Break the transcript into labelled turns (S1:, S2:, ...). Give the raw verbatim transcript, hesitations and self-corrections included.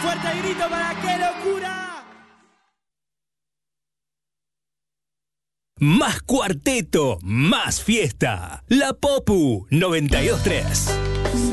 S1: fuerte grito para ¡Qué locura!
S2: Más cuarteto, más fiesta. La Popu noventa y dos tres.